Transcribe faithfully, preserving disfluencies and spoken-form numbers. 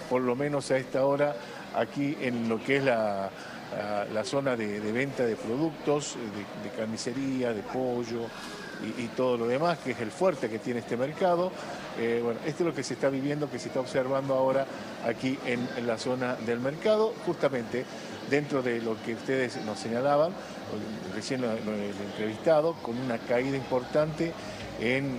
por lo menos a esta hora, aquí en lo que es la, la, la zona de, de venta de productos, de, de carnicería, de pollo y, y todo lo demás, que es el fuerte que tiene este mercado. Eh, bueno, esto es lo que se está viviendo, que se está observando ahora aquí en, en la zona del mercado, justamente dentro de lo que ustedes nos señalaban, recién lo, lo, el entrevistado, con una caída importante en